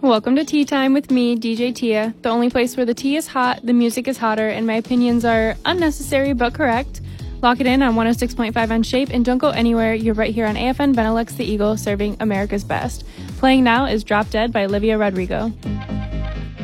Welcome to Tea Time with me, DJ Tia, the only place where the tea is hot, the music is hotter, and my opinions are unnecessary but correct. Lock it in on 106.5 on Shape, and don't go anywhere. You're right here on AFN Benelux The Eagle, serving America's best. Playing now is Drop Dead by Olivia Rodrigo.